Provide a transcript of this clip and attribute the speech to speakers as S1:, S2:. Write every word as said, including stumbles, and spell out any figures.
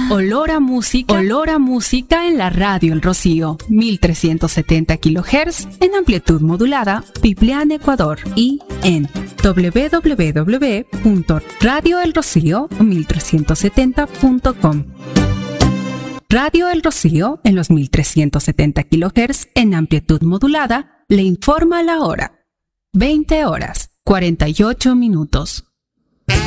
S1: Olor a música, olor a música en la radio El Rocío, mil trescientos setenta kilohertz en amplitud modulada, Piplián, Ecuador, y en doble u doble u doble u punto radio el rocío mil trescientos setenta punto com. Radio El Rocío en los mil trescientos setenta kilohertz en amplitud modulada le informa la hora. veinte horas, cuarenta y ocho minutos.